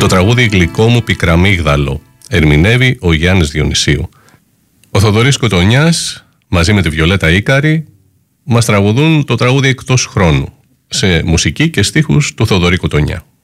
το τραγούδι «Γλυκό μου πικραμίγδαλο». Ερμηνεύει ο Γιάννης Διονυσίου. Ο Θοδωρής Κοτονιάς μαζί με τη Βιολέτα Ίκαρη μας τραγουδούν το τραγούδι «Εκτός χρόνου» σε μουσική και στίχους του Θοδωρή Κοτονιά.